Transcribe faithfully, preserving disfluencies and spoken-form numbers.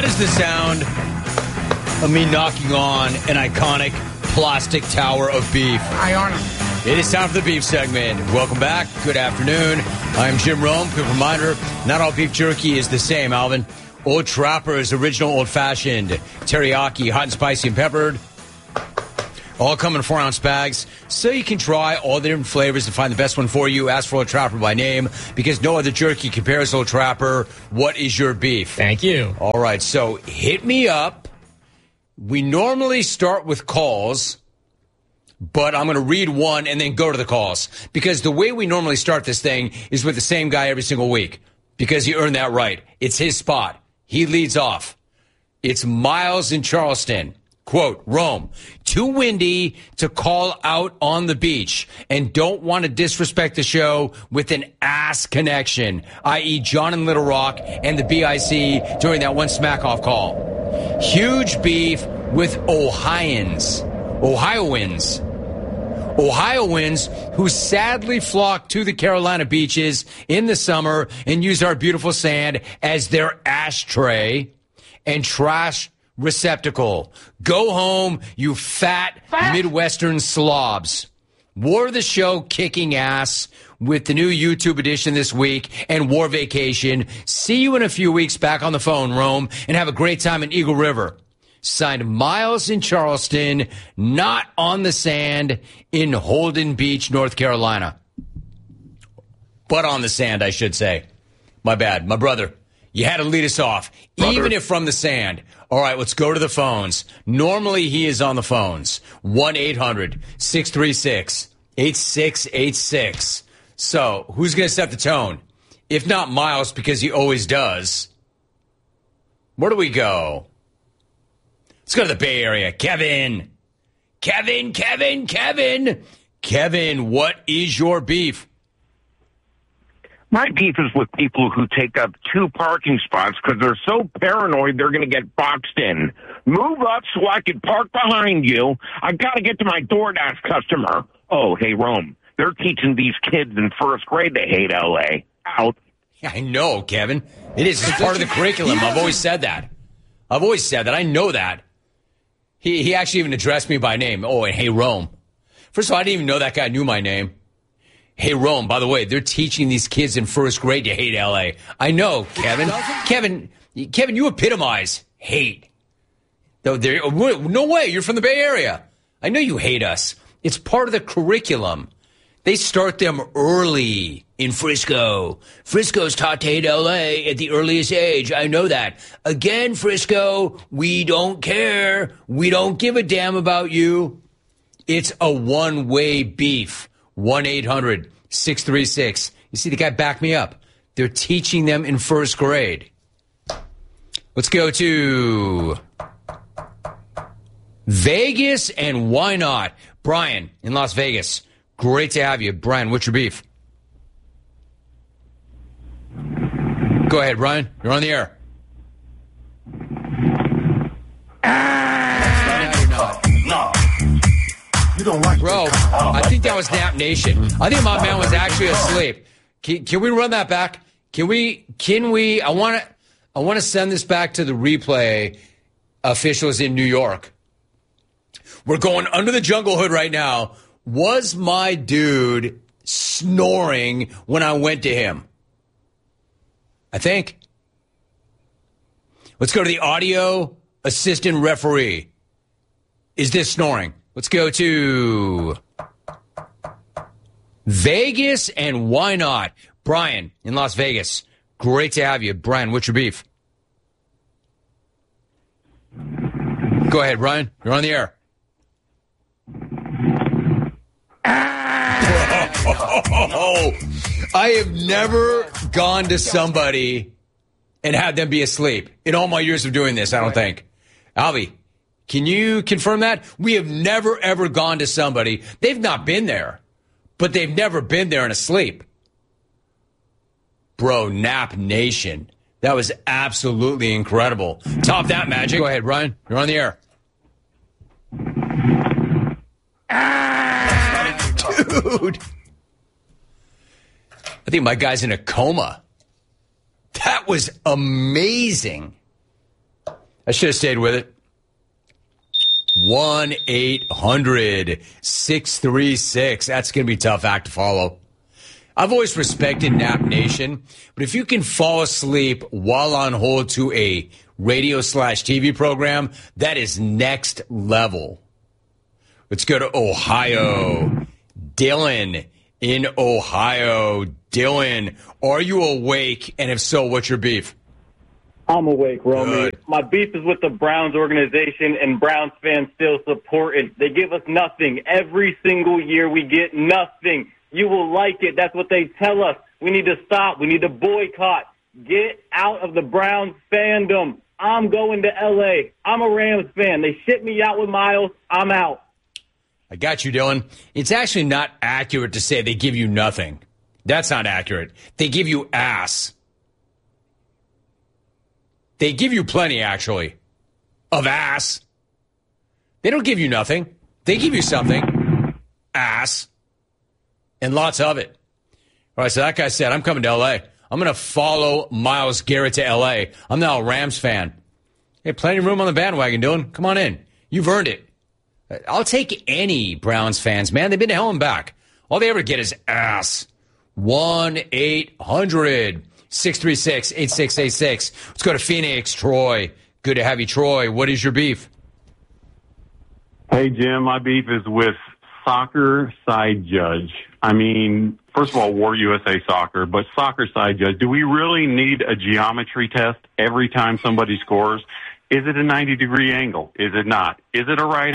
That is the sound of me knocking on an iconic plastic tower of beef. Ionic. It is time for the beef segment. Welcome back. Good afternoon. I'm Jim Rome. Quick reminder, not all beef jerky is the same, Alvin. Old Trapper's original old-fashioned, teriyaki, hot and spicy and peppered. All come in four-ounce bags, so you can try all the different flavors and find the best one for you. Ask for Old Trapper by name, because no other jerky compares Old Trapper. What is your beef? Thank you. All right, so hit me up. We normally start with calls, but I'm going to read one and then go to the calls, because the way we normally start this thing is with the same guy every single week, because he earned that right. It's his spot. He leads off. It's Miles in Charleston. Quote, Rome, too windy to call out on the beach and don't want to disrespect the show with an ass connection, that is. John in Little Rock and the B I C during that one smack-off call. Huge beef with Ohioans, Ohioans, Ohioans who sadly flock to the Carolina beaches in the summer and use our beautiful sand as their ashtray and trash receptacle. Go home, you fat, fat Midwestern slobs. War the show kicking ass with the new YouTube edition this week and War Vacation. See you in a few weeks back on the phone, Rome, and have a great time in Eagle River. Signed, Miles in Charleston, not on the sand in Holden Beach, North Carolina. But on the sand, I should say. My bad. My brother, you had to lead us off, brother. Even if from the sand. All right, let's go to the phones. Normally, he is on the phones. one eight hundred six three six eight six eight six. So, who's going to set the tone? If not Miles, because he always does. Where do we go? Let's go to the Bay Area. Kevin. Kevin, Kevin, Kevin. Kevin, what is your beef? My beef is with people who take up two parking spots because they're so paranoid they're going to get boxed in. Move up so I can park behind you. I've got to get to my DoorDash customer. Oh, hey, Rome, they're teaching these kids in first grade to hate L A. Out. I know, Kevin. It is it's part of the curriculum. I've always said that. I've always said that. I know that. He he actually even addressed me by name. Oh, and hey, Rome. First of all, I didn't even know that guy knew my name. Hey, Rome, by the way, they're teaching these kids in first grade to hate L A. I know, Kevin. Kevin, Kevin, you epitomize hate. No, no way. You're from the Bay Area. I know you hate us. It's part of the curriculum. They start them early in Frisco. Frisco's taught to hate L A at the earliest age. I know that. Again, Frisco, we don't care. We don't give a damn about you. It's a one-way beef. one eight hundred six three six. You see, the guy backed me up. They're teaching them in first grade. Let's go to Vegas, and why not? Brian in Las Vegas. Great to have you. Brian, what's your beef? Go ahead, Brian. You're on the air. No. You don't like Bro, I think that was Nap Nation. I think my man was actually asleep. Can, can we run that back? Can we, can we, I want to, I want to send this back to the replay officials in New York. We're going under the jungle hood right now. Was my dude snoring when I went to him? I think. Let's go to the audio assistant referee. Is this snoring? Let's go to Vegas, and why not? Brian in Las Vegas. Great to have you. Brian, what's your beef? Go ahead, Brian. You're on the air. Oh, I have never gone to somebody and had them be asleep in all my years of doing this, I don't think. Alvy, can you confirm that? We have never, ever gone to somebody. They've not been there, but they've never been there and asleep. Bro, Nap Nation. That was absolutely incredible. Top that magic. Go ahead, Brian. You're on the air. Dude. I think my guy's in a coma. That was amazing. I should have stayed with it. one eight hundred six three six. That's going to be a tough act to follow. I've always respected Nap Nation, but if you can fall asleep while on hold to a radio slash T V program, that is next level. Let's go to Ohio. Dylan in Ohio. Dylan, are you awake? And if so, what's your beef? I'm awake, Romy. Good. My beef is with the Browns organization, and Browns fans still support it. They give us nothing. Every single year we get nothing. You will like it. That's what they tell us. We need to stop. We need to boycott. Get out of the Browns fandom. I'm going to L A. I'm a Rams fan. They ship me out with Miles. I'm out. I got you, Dylan. It's actually not accurate to say they give you nothing. That's not accurate. They give you ass. They give you plenty, actually, of ass. They don't give you nothing. They give you something. Ass. And lots of it. All right, so that guy said, I'm coming to L A. I'm going to follow Myles Garrett to L A. I'm now a Rams fan. Hey, plenty of room on the bandwagon, Dylan. Come on in. You've earned it. I'll take any Browns fans, man. They've been to hell and back. All they ever get is ass. one eight hundred six three six eight six eight six. Let's go to Phoenix. Troy. Good to have you, Troy. What is your beef? Hey, Jim. My beef is with soccer side judge. I mean, first of all, War U S A Soccer, but soccer side judge. Do we really need a geometry test every time somebody scores? Is it a ninety-degree angle? Is it not? Is it a right